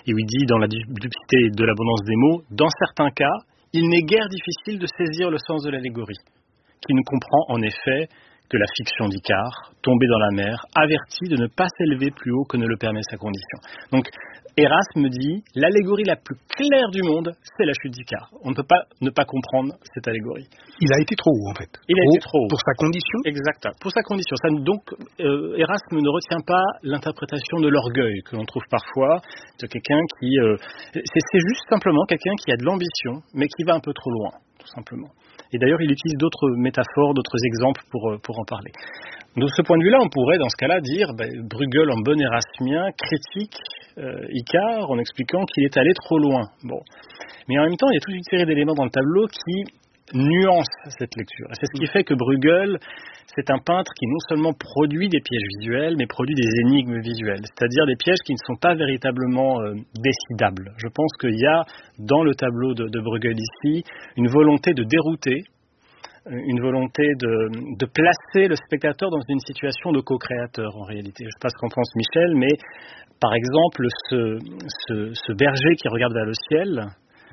et où il dit dans la duplicité de l'abondance des mots, dans certains cas, il n'est guère difficile de saisir le sens de l'allégorie, qui ne comprend en effet que la fiction d'Icare, tombée dans la mer, avertie de ne pas s'élever plus haut que ne le permet sa condition. Donc, Erasme dit, l'allégorie la plus claire du monde, c'est la chute d'Icare. On ne peut pas ne pas comprendre cette allégorie. Il a été trop haut, en fait. Il a été trop haut. Pour sa condition ? Exact. Pour sa condition. Donc, Erasme ne retient pas l'interprétation de l'orgueil que l'on trouve parfois de quelqu'un qui... c'est juste simplement quelqu'un qui a de l'ambition, mais qui va un peu trop loin, tout simplement. Et d'ailleurs, il utilise d'autres métaphores, d'autres exemples pour en parler. De ce point de vue-là, on pourrait, dans ce cas-là, dire Bruegel, en bon érasmien, critique Icare en expliquant qu'il est allé trop loin. Bon. Mais en même temps, il y a toute une série d'éléments dans le tableau qui nuancent cette lecture. Et c'est ce qui fait que Bruegel, c'est un peintre qui non seulement produit des pièges visuels, mais produit des énigmes visuelles, c'est-à-dire des pièges qui ne sont pas véritablement décidables. Je pense qu'il y a dans le tableau de Bruegel ici une volonté de dérouter, une volonté de placer le spectateur dans une situation de co-créateur en réalité. Je passe qu'en France Michel, mais par exemple ce berger qui regarde vers le ciel,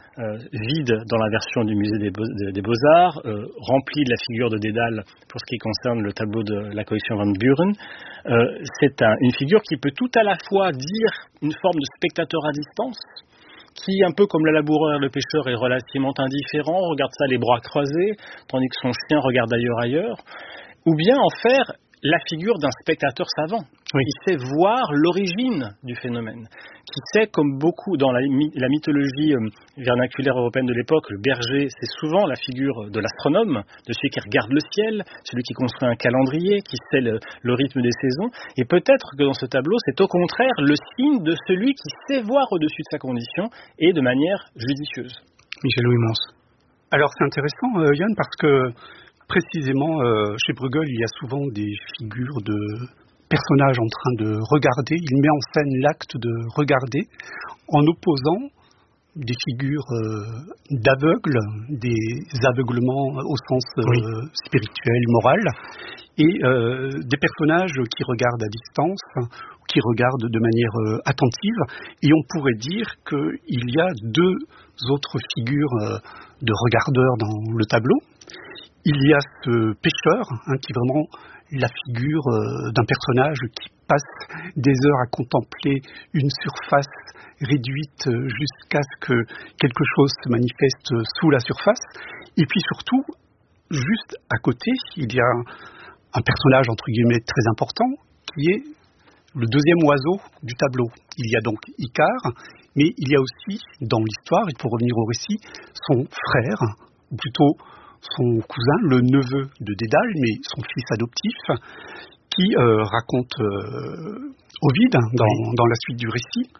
vide dans la version du musée des Beaux-Arts, rempli de la figure de Dédale pour ce qui concerne le tableau de la collection Van Buren. C'est une figure qui peut tout à la fois dire une forme de spectateur à distance, qui, un peu comme le laboureur et le pêcheur, est relativement indifférent, regarde ça les bras croisés, tandis que son chien regarde ailleurs, ou bien en faire la figure d'un spectateur savant, qui sait voir l'origine du phénomène, qui sait, comme beaucoup dans la mythologie vernaculaire européenne de l'époque, le berger, c'est souvent la figure de l'astronome, de celui qui regarde le ciel, celui qui construit un calendrier, qui sait le rythme des saisons, et peut-être que dans ce tableau, c'est au contraire le signe de celui qui sait voir au-dessus de sa condition, et de manière judicieuse. Michel Ouimans. Alors c'est intéressant, Yann, parce que précisément, chez Bruegel, il y a souvent des figures de personnages en train de regarder. Il met en scène l'acte de regarder en opposant des figures d'aveugles, des aveuglements au sens spirituel, moral, et des personnages qui regardent à distance, qui regardent de manière attentive. Et on pourrait dire qu'il y a deux autres figures de regardeurs dans le tableau. Il y a ce pêcheur, qui est vraiment la figure d'un personnage qui passe des heures à contempler une surface réduite jusqu'à ce que quelque chose se manifeste sous la surface. Et puis surtout, juste à côté, il y a un personnage entre guillemets très important qui est le deuxième oiseau du tableau. Il y a donc Icare, mais il y a aussi dans l'histoire, il faut revenir au récit, son frère, ou plutôt son cousin, le neveu de Dédale, mais son fils adoptif, qui raconte Ovide, dans la suite du récit,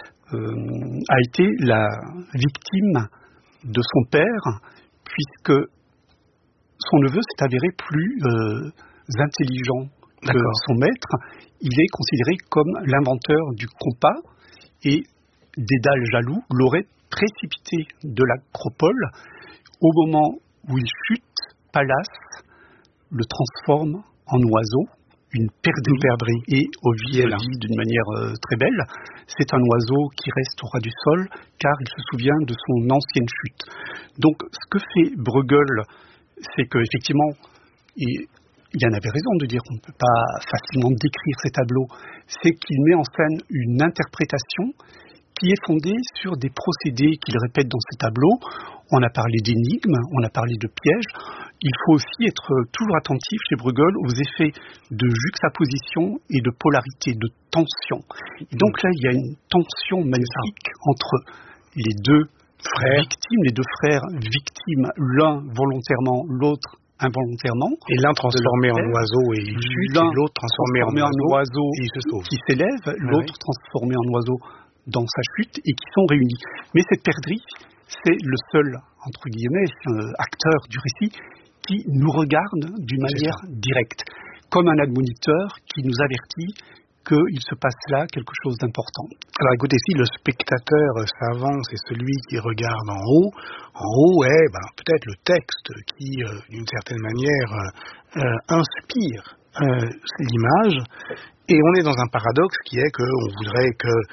a été la victime de son père, puisque son neveu s'est avéré plus intelligent que son maître. Il est considéré comme l'inventeur du compas, et Dédale jaloux l'aurait précipité de l'acropole au moment où il chute. Pallas le transforme en oiseau, une perdrix, et Ovide le dit d'une manière très belle, c'est un oiseau qui reste au ras du sol car il se souvient de son ancienne chute. Donc ce que fait Bruegel, c'est qu'effectivement, et Yann avait raison de dire qu'on ne peut pas facilement décrire ces tableaux, c'est qu'il met en scène une interprétation qui est fondée sur des procédés qu'il répète dans ces tableaux. On a parlé d'énigmes, on a parlé de pièges. Il faut aussi être toujours attentif chez Bruegel aux effets de juxtaposition et de polarité, de tension. Et donc là, il y a une tension magnifique entre les deux victimes, les deux frères victimes, l'un volontairement, l'autre involontairement. Et l'un transformé en oiseau et il chute, et l'autre transformé en oiseau et il se sauve. Qui s'élève, l'autre transformé en oiseau dans sa chute, et qui sont réunis. Mais cette perdrix, c'est le seul, entre guillemets, acteur du récit qui nous regarde d'une manière directe, comme un admoniteur qui nous avertit qu'il se passe là quelque chose d'important. Alors écoutez, si le spectateur savant, c'est celui qui regarde en haut est peut-être le texte qui, d'une certaine manière, inspire l'image, et on est dans un paradoxe qui est qu'on voudrait que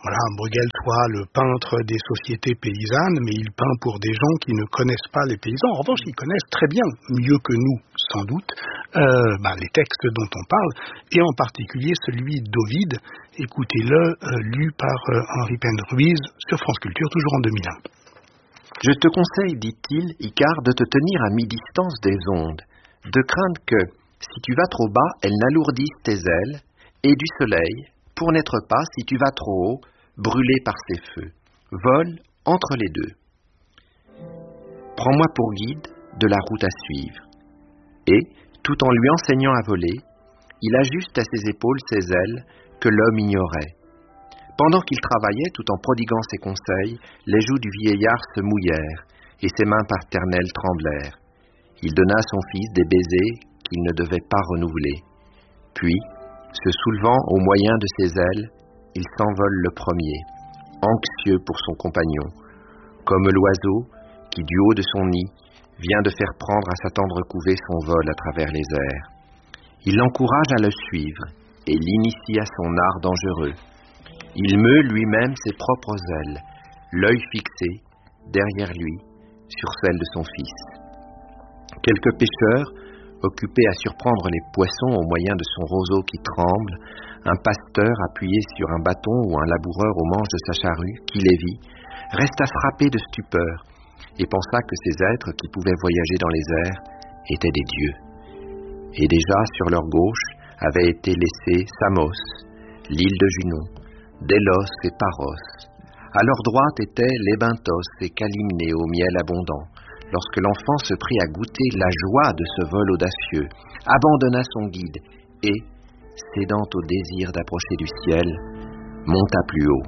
voilà, Bruegel soit le peintre des sociétés paysannes, mais il peint pour des gens qui ne connaissent pas les paysans. En revanche, ils connaissent très bien, mieux que nous, sans doute, les textes dont on parle, et en particulier celui d'Ovide. Écoutez-le, lu par Henri Penn-Ruiz sur France Culture, toujours en 2001. Je te conseille, dit-il, Icare, de te tenir à mi-distance des ondes, de craindre que, si tu vas trop bas, elles n'alourdissent tes ailes, et du soleil, pour n'être pas, si tu vas trop haut, brûlé par ses feux. Vole entre les deux. Prends-moi pour guide de la route à suivre. Et, tout en lui enseignant à voler, il ajuste à ses épaules ses ailes que l'homme ignorait. Pendant qu'il travaillait, tout en prodiguant ses conseils, les joues du vieillard se mouillèrent, et ses mains paternelles tremblèrent. Il donna à son fils des baisers qu'il ne devait pas renouveler. Puis, se soulevant au moyen de ses ailes, il s'envole le premier, anxieux pour son compagnon, comme l'oiseau qui, du haut de son nid, vient de faire prendre à sa tendre couvée son vol à travers les airs. Il l'encourage à le suivre et l'initie à son art dangereux. Il meut lui-même ses propres ailes, l'œil fixé, derrière lui, sur celle de son fils. Quelques pêcheurs, occupés à surprendre les poissons au moyen de son roseau qui tremble, un pasteur appuyé sur un bâton ou un laboureur au manche de sa charrue, qui les vit, resta frappé de stupeur et pensa que ces êtres qui pouvaient voyager dans les airs étaient des dieux. Et déjà sur leur gauche avaient été laissés Samos, l'île de Junon, Délos et Paros. À leur droite étaient Lébinthos et Calymné au miel abondant, lorsque l'enfant se prit à goûter la joie de ce vol audacieux, abandonna son guide et, cédant au désir d'approcher du ciel, monta plus haut.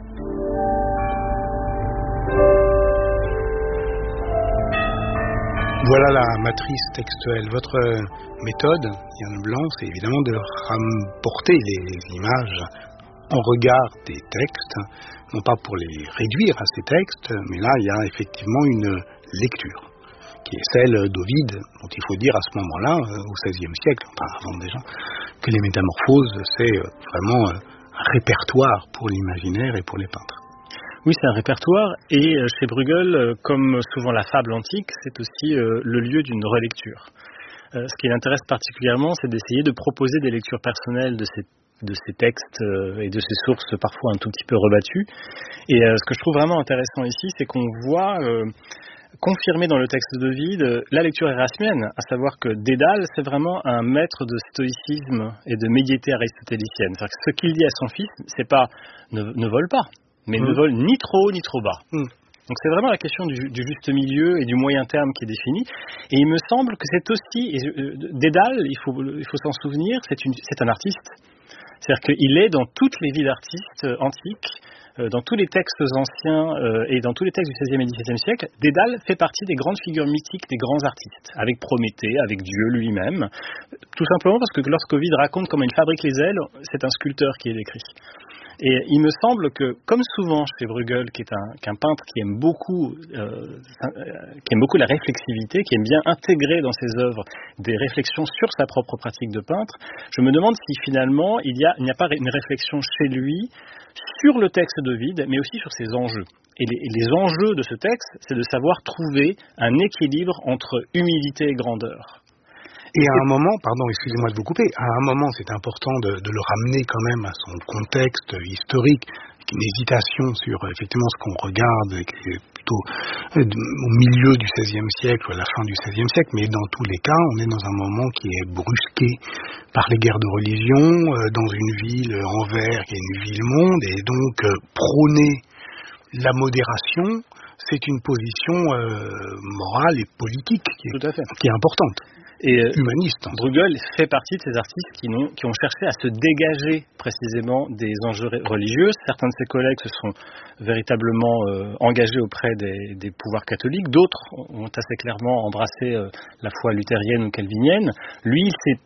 Voilà la matrice textuelle. Votre méthode, Yann Blanc, c'est évidemment de rapporter les images en regard des textes, non pas pour les réduire à ces textes, mais là il y a effectivement une lecture qui est celle d'Ovide, dont il faut dire à ce moment-là, au XVIe siècle, enfin avant déjà, que les métamorphoses, c'est vraiment un répertoire pour l'imaginaire et pour les peintres. Oui, c'est un répertoire, et chez Bruegel, comme souvent la fable antique, c'est aussi le lieu d'une relecture. Ce qui l'intéresse particulièrement, c'est d'essayer de proposer des lectures personnelles de ces textes et de ces sources parfois un tout petit peu rebattues. Et ce que je trouve vraiment intéressant ici, c'est qu'on voit confirmer dans le texte d'Ovide la lecture érasmienne, à savoir que Dédale, c'est vraiment un maître de stoïcisme et de médiété aristotélicienne. C'est-à-dire que ce qu'il dit à son fils, c'est pas ne vole pas, mais ne vole ni trop haut ni trop bas. Donc c'est vraiment la question du juste milieu et du moyen terme qui est défini. Et il me semble que c'est aussi, Dédale, il faut s'en souvenir, c'est un artiste. C'est-à-dire qu'il est dans toutes les vies d'artistes antiques, dans tous les textes anciens et dans tous les textes du XVIe et XVIIe siècle, Dédale fait partie des grandes figures mythiques des grands artistes, avec Prométhée, avec Dieu lui-même, tout simplement parce que lorsqu'Ovide raconte comment il fabrique les ailes, c'est un sculpteur qui est décrit. Et il me semble que, comme souvent chez Bruegel, qui est un peintre qui aime beaucoup la réflexivité, qui aime bien intégrer dans ses œuvres des réflexions sur sa propre pratique de peintre, je me demande si finalement il n'y a pas une réflexion chez lui sur le texte d'Ovide, mais aussi sur ses enjeux. Et les enjeux de ce texte, c'est de savoir trouver un équilibre entre humilité et grandeur. Et à un moment, pardon, excusez-moi de vous couper, à un moment c'est important de le ramener quand même à son contexte historique, une hésitation sur effectivement ce qu'on regarde, qui est plutôt au milieu du XVIe siècle ou à la fin du XVIe siècle, mais dans tous les cas, on est dans un moment qui est brusqué par les guerres de religion, dans une ville, Anvers, qui est une ville-monde, et donc prôner la modération, c'est une position morale et politique qui est importante. Et humaniste. Bruegel fait partie de ces artistes qui ont cherché à se dégager précisément des enjeux religieux. Certains de ses collègues se sont véritablement engagés auprès des pouvoirs catholiques. D'autres ont assez clairement embrassé la foi luthérienne ou calvinienne. Lui, il s'est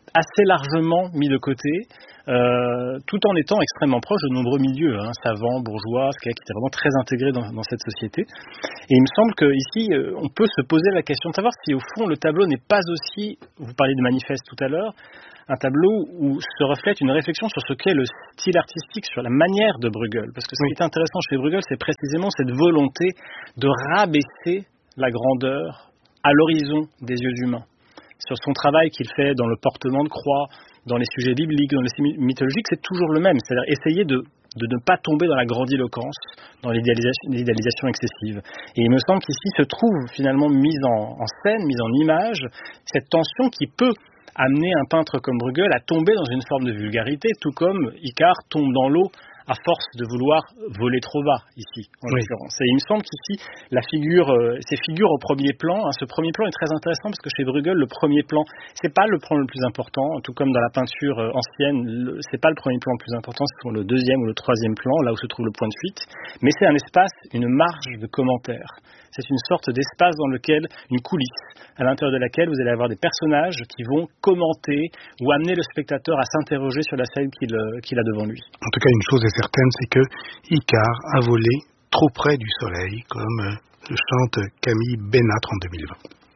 assez largement mis de côté, tout en étant extrêmement proche de nombreux milieux, savants, bourgeois, qui étaient vraiment très intégrés dans cette société. Et il me semble qu'ici, on peut se poser la question de savoir si au fond le tableau n'est pas aussi, vous parliez de manifeste tout à l'heure, un tableau où se reflète une réflexion sur ce qu'est le style artistique, sur la manière de Bruegel. Parce que ce qui est intéressant chez Bruegel, c'est précisément cette volonté de rabaisser la grandeur à l'horizon des yeux humains. Sur son travail qu'il fait dans le portement de croix, dans les sujets bibliques, dans les sujets mythologiques, c'est toujours le même. C'est-à-dire essayer de ne pas tomber dans la grandiloquence, dans l'idéalisation excessive. Et il me semble qu'ici se trouve finalement mise en scène, mise en image, cette tension qui peut amener un peintre comme Bruegel à tomber dans une forme de vulgarité, tout comme Icare tombe dans l'eau à force de vouloir voler trop bas, ici, en l'occurrence. Et il me semble qu'ici, ces figures au premier plan, ce premier plan est très intéressant parce que chez Bruegel, le premier plan, c'est pas le plan le plus important, tout comme dans la peinture ancienne, c'est pas le premier plan le plus important, c'est le deuxième ou le troisième plan, là où se trouve le point de fuite, mais c'est un espace, une marge de commentaire. C'est une sorte d'espace dans lequel, une coulisse, à l'intérieur de laquelle vous allez avoir des personnages qui vont commenter ou amener le spectateur à s'interroger sur la scène qu'il a devant lui. En tout cas, une chose est certaine, c'est que Icare a volé trop près du soleil, comme le chante Camille Bénatre en 2020.